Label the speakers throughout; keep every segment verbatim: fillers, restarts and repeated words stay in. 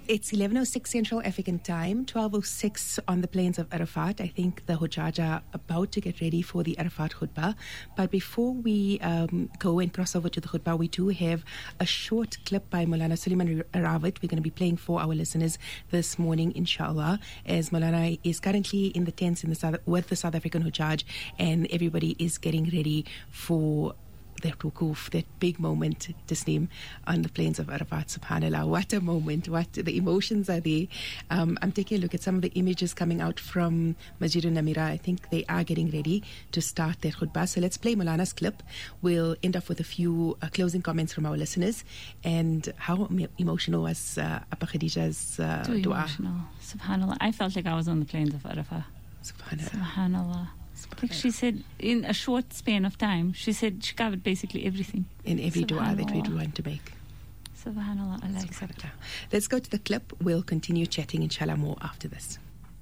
Speaker 1: It's eleven oh six Central African Time, twelve oh six on the plains of Arafat. I think the Hujjaj are about to get ready for the Arafat Khutbah. But before we um, go and cross over to the Khutbah, we do have a short clip by Maulana Suleiman Rawat. We're going to be playing for our listeners this morning, inshallah, as Maulana is currently in the tents in the South, with the South African Hujjaj, and everybody is getting ready for that wukuf, that big moment, Tasneem, on the plains of Arafat. Subhanallah, what a moment, what the emotions are there. Um, I'm taking a look at some of the images coming out from Masjid al-Namira. I think they are getting ready to start their khutbah. So let's play Maulana's clip. We'll end off with a few uh, closing comments from our listeners. And how emotional was uh, Appa Khadija's uh,
Speaker 2: Too
Speaker 1: dua?
Speaker 2: Emotional. Subhanallah. I felt like I was on the plains of Arafat.
Speaker 1: Subhanallah.
Speaker 2: Subhanallah. Like she said, in a short span of time, she said she covered basically everything.
Speaker 1: In every dua that we do want to make.
Speaker 2: Subhanallah, Allah accept.
Speaker 1: Let's go to the clip. We'll continue chatting, inshallah, more after this.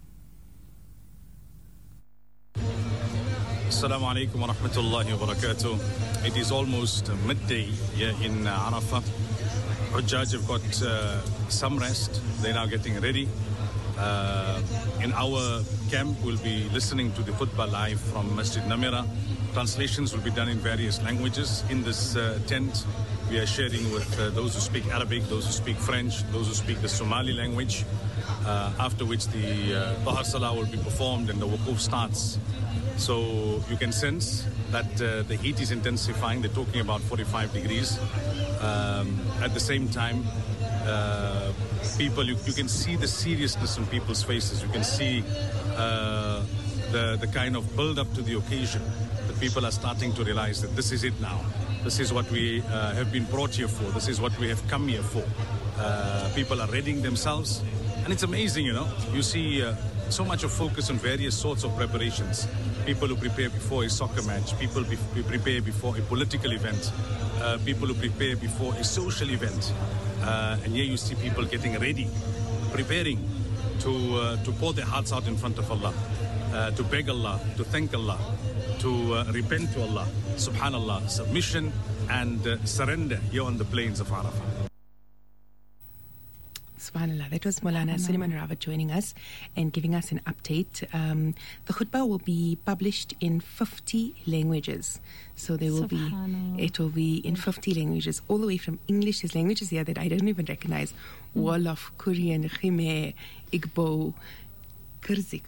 Speaker 3: Assalamu alaikum wa rahmatullahi wa barakatuh. It is almost midday here in Arafat. Hujjaj have got uh, some rest. They're now getting ready. Uh, in our camp, we'll be listening to the khutbah live from Masjid Namira. Translations will be done in various languages. In this uh, tent, we are sharing with uh, those who speak Arabic, those who speak French, those who speak the Somali language, uh, after which the uh, Tahar Salah will be performed and the wukuf starts. So you can sense that uh, the heat is intensifying. They're talking about forty-five degrees. Um, at the same time, uh, people, you, you can see the seriousness in people's faces. You can see uh, the, the kind of build-up to the occasion. The people are starting to realize that this is it now. This is what we uh, have been brought here for. This is what we have come here for. Uh, people are readying themselves. And it's amazing, you know. You see uh, so much of focus on various sorts of preparations. People who prepare before a soccer match. People be- who prepare before a political event. Uh, people who prepare before a social event. Uh, and here you see people getting ready, preparing to uh, to pour their hearts out in front of Allah, uh, to beg Allah, to thank Allah, to uh, repent to Allah. Subhanallah, submission and uh, surrender here on the plains of Arafat.
Speaker 1: Subhanallah, that was Maulana Suleiman Rawat joining us and giving us an update. Um, the khutbah will be published in fifty languages. So there will be, it will be in fifty languages, all the way from English. There's languages here that I don't even recognize. Mm. Wolof, Korean, Khmer, Igbo, Kyrgyz.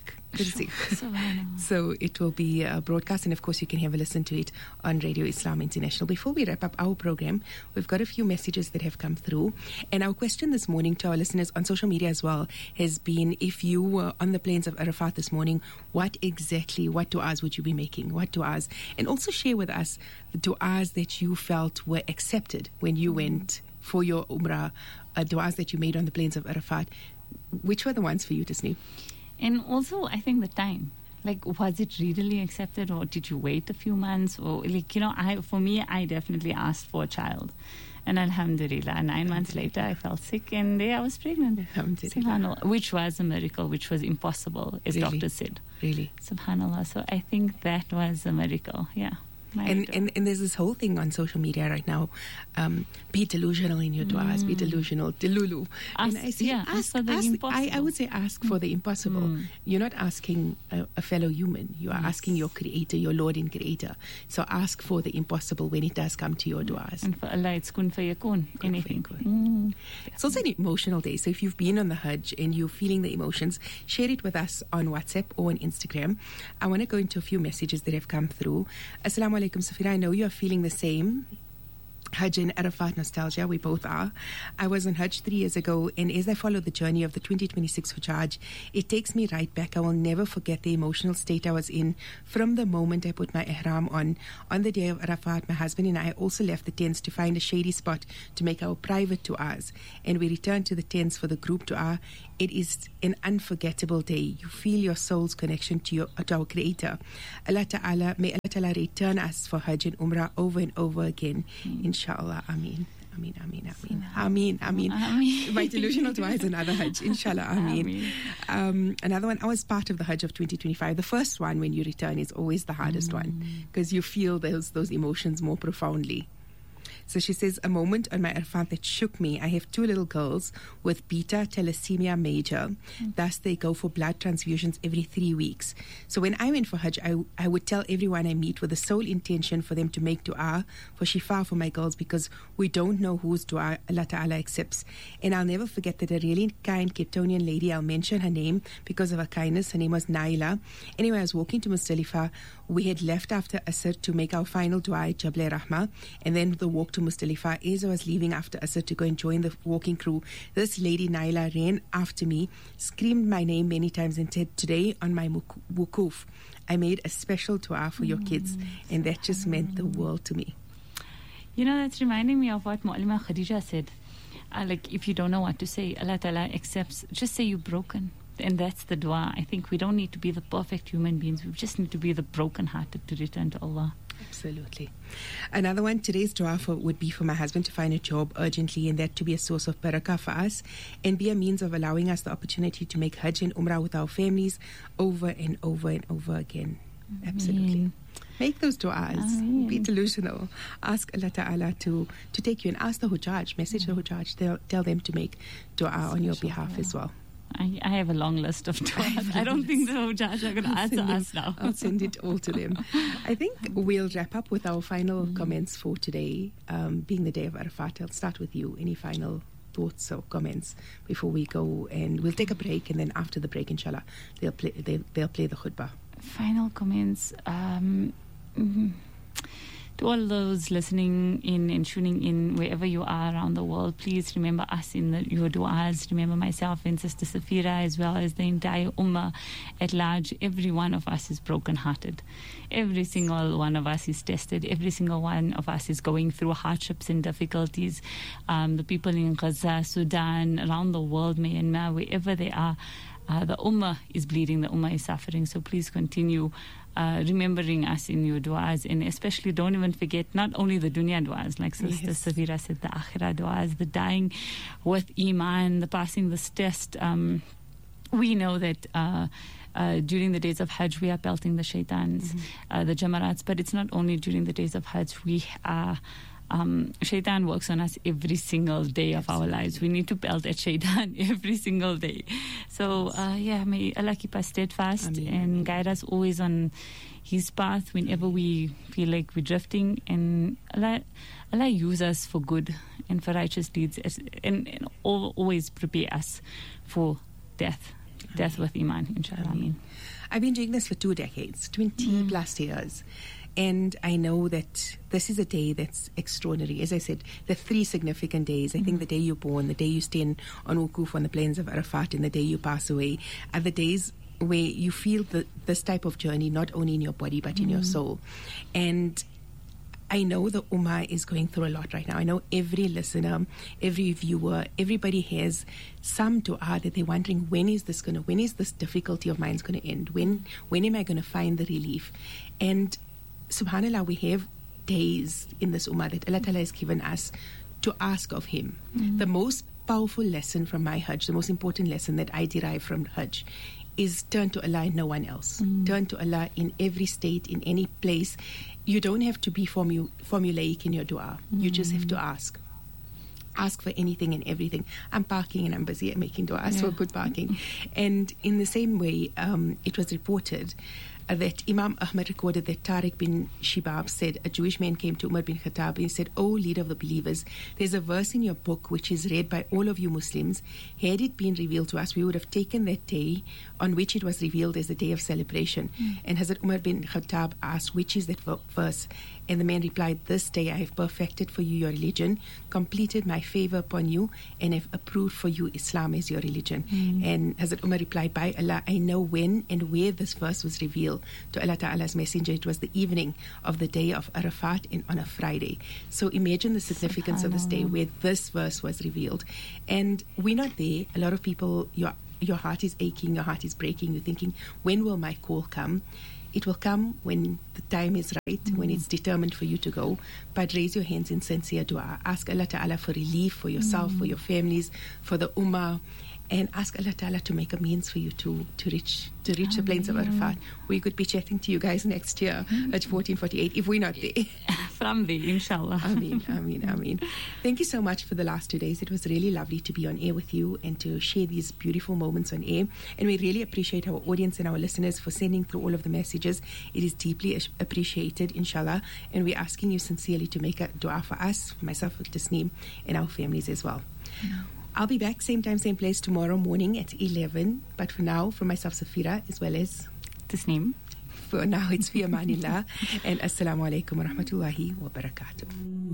Speaker 1: So it will be uh, broadcast, and of course you can have a listen to it on Radio Islam International. Before we wrap up our program, we've got a few messages that have come through, and our question this morning to our listeners on social media as well has been, if you were on the plains of Arafat this morning, what exactly, what du'as would you be making? What du'as? And also share with us the du'as that you felt were accepted when you went for your Umrah, uh, du'as that you made on the plains of Arafat. Which were the ones for you, Tasneem?
Speaker 2: And also, I think the time. Like, was it readily accepted, or did you wait a few months? Or, like, you know, I for me, I definitely asked for a child. And alhamdulillah, nine months later, I fell sick, and there I was pregnant. Subhanallah. Which was a miracle, which was impossible, as
Speaker 1: Really?
Speaker 2: doctors said.
Speaker 1: Really?
Speaker 2: Subhanallah. So I think that was a miracle, yeah.
Speaker 1: And, and and there's this whole thing on social media right now. Um, be delusional in your du'as. Mm. Be delusional. Delulu.
Speaker 2: Ask,
Speaker 1: and I say,
Speaker 2: yeah,
Speaker 1: ask,
Speaker 2: ask for the
Speaker 1: ask,
Speaker 2: impossible.
Speaker 1: I, I would say ask mm. for the impossible. Mm. You're not asking a, a fellow human. You are yes. asking your creator, your Lord and creator. So ask for the impossible when it does come to your du'as.
Speaker 2: And for Allah, it's kun fayakun. Anything.
Speaker 1: Mm. It's also an emotional day. So if you've been on the Hajj and you're feeling the emotions, share it with us on WhatsApp or on Instagram. I want to go into a few messages that have come through. Assalamu alaikum, Safira. I know you are feeling the same. Hajj and Arafat nostalgia, we both are. I was on Hajj three years ago, and as I follow the journey of the twenty twenty-six Hajj, it takes me right back. I will never forget the emotional state I was in from the moment I put my ihram on. On the day of Arafat, my husband and I also left the tents to find a shady spot to make our private du'as, and we returned to the tents for the group du'a. It is an unforgettable day. You feel your soul's connection to, your, to our Creator. Allah Ta'ala, may Allah Ta'ala return us for Hajj and Umrah over and over again. Mm. Inshallah. Ameen. Ameen, Ameen, Ameen. Ameen, Ameen. Ameen. My delusional dua is another Hajj. Inshallah, Ameen. Ameen. Um, another one, I was part of the Hajj of twenty twenty-five. The first one, when you return, is always the hardest mm. one, because you feel those those emotions more profoundly. So she says, a moment on my Arafat that shook me. I have two little girls with beta thalassemia major. Mm. Thus, they go for blood transfusions every three weeks. So when I went for Hajj, I, I would tell everyone I meet with the sole intention for them to make dua for shifa for my girls, because we don't know whose dua Allah Ta'ala accepts. And I'll never forget that a really kind Capetonian lady, I'll mention her name because of her kindness, her name was Naila. Anyway, I was walking to Muzdalifah. We had left after Asr to make our final dua at Jabal Rahma, and then the walk to Muzdalifah. As I was leaving after Asr to go and join the walking crew, this lady Naila ran after me, screamed my name many times and said, today on my wukuf, I made a special dua for your kids, and that just meant the world to me.
Speaker 2: You know, that's reminding me of what Mu'allima Khadija said. Uh, like, if you don't know what to say, Allah Ta'ala accepts, just say you're broken. And that's the dua. I think we don't need to be the perfect human beings. We just need to be the broken-hearted to return to Allah.
Speaker 1: Absolutely. Another one, today's dua for, would be for my husband to find a job urgently, and that to be a source of barakah for us and be a means of allowing us the opportunity to make Hajj and Umrah with our families over and over and over again. Ameen. Absolutely. Make those du'as. Ameen. Be delusional. Ask Allah Ta'ala to, to take you, and ask the Hujjaj, message mm. the Hujjaj, tell, tell them to make dua on your behalf as well.
Speaker 2: I, I have a long list of du'as. I don't think the Hujjaj are going to answer us now.
Speaker 1: I'll send it all to them. I think we'll wrap up with our final mm. comments for today, um, being the day of Arafat. I'll start with you. Any final thoughts or comments before we go? And we'll take a break, and then after the break, inshallah, they'll play, they, they'll play the khutbah.
Speaker 2: Final comments. Um, mm, to all those listening in and tuning in wherever you are around the world, please remember us in the, your du'as. Remember myself and Sister Safira, as well as the entire ummah at large. Every one of us is broken-hearted. Every single one of us is tested. Every single one of us is going through hardships and difficulties. Um, the people in Gaza, Sudan, around the world, Myanmar, wherever they are, Uh, the ummah is bleeding, the ummah is suffering. So please continue uh, remembering us in your du'as, and especially don't even forget not only the dunya du'as, like Sister yes. Safira said, the akhirah du'as, the dying with iman, the passing this test. Um, we know that uh, uh, during the days of Hajj we are pelting the shaitans, mm-hmm. uh, the jamarats, but it's not only during the days of Hajj. We are Um, shaitan works on us every single day of Absolutely. Our lives. We need to pelt at shaitan every single day. So uh, yeah, may Allah keep us steadfast Ameen. And guide us always on his path whenever we feel like we're drifting, and Allah, Allah use us for good and for righteous deeds, as, and, and always prepare us for death Ameen. Death with iman, inshallah. Ameen.
Speaker 1: I've been doing this for two decades, twenty mm. plus years. And I know that this is a day that's extraordinary. As I said, the three significant days, I think the day you're born, the day you stand on Wukuf on the plains of Arafat, and the day you pass away, are the days where you feel the, this type of journey, not only in your body, but in mm. your soul. And I know the Ummah is going through a lot right now. I know every listener, every viewer, everybody has some dua that they're wondering, when is this going to, when is this difficulty of mine going to end? When, when am I going to find the relief? And subhanallah, we have days in this ummah that Allah Ta'ala has given us to ask of him. Mm. The most powerful lesson from my Hajj, the most important lesson that I derive from Hajj, is turn to Allah and no one else. Mm. Turn to Allah in every state, in any place. You don't have to be formu- formulaic in your dua. Mm. You just have to ask. Ask for anything and everything. I'm parking and I'm busy at making dua, yeah. so good parking. And in the same way, um, it was reported Uh, that Imam Ahmad recorded that Tariq bin Shibab said, a Jewish man came to Umar bin Khattab and he said, "O leader of the believers, there's a verse in your book which is read by all of you Muslims. Had it been revealed to us, we would have taken that day on which it was revealed as a day of celebration." Mm. And Hazrat Umar bin Khattab asked, "Which is that verse?" And the man replied, "This day I have perfected for you your religion, completed my favor upon you, and have approved for you Islam as your religion." Mm. And Hazrat Umar replied, "By Allah, I know when and where this verse was revealed to Allah Ta'ala's messenger. It was the evening of the day of Arafat in, on a Friday." So imagine the significance of this day where this verse was revealed. And we're not there. A lot of people, your, your heart is aching, your heart is breaking. You're thinking, when will my call come? It will come when the time is right, mm-hmm. when it's determined for you to go. But raise your hands in sincere dua. Ask Allah Ta'ala for relief for yourself, mm-hmm. for your families, for the ummah. and ask Allah Ta'ala to make a means for you to, to reach to reach the plains of Arafat. We could be chatting to you guys next year at fourteen forty-eight if we're not there.
Speaker 2: From there, inshallah.
Speaker 1: Ameen, ameen, ameen. Thank you so much for the last two days. It was really lovely to be on air with you and to share these beautiful moments on air. And we really appreciate our audience and our listeners for sending through all of the messages. It is deeply appreciated, inshallah. And we're asking you sincerely to make a dua for us, for myself, with Tasneem, and our families as well. Yeah. I'll be back same time, same place tomorrow morning at eleven. But for now, from myself, Safira, as well as
Speaker 2: Tasneem.
Speaker 1: For now, it's fi amanillah. And assalamu alaikum wa rahmatullahi wa barakatuh.